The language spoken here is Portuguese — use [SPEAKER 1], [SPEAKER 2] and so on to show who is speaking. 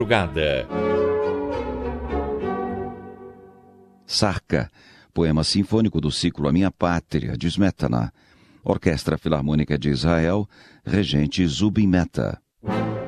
[SPEAKER 1] Madrugada.
[SPEAKER 2] Sarka, poema sinfônico do ciclo A Minha Pátria, de Smetana. Orquestra Filarmônica de Israel, regente Zubin Mehta.